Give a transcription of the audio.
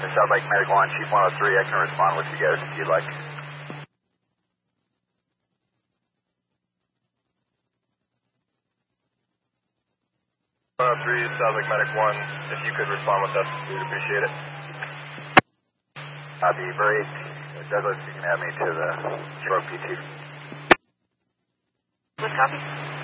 South Lake Medic 1, Chief 103, I can respond with you guys if you'd like. 103, South Lake Medic 1, if you could respond with us, we'd appreciate it. Copy, break. Douglas, you can have me to the stroke PT. What copy?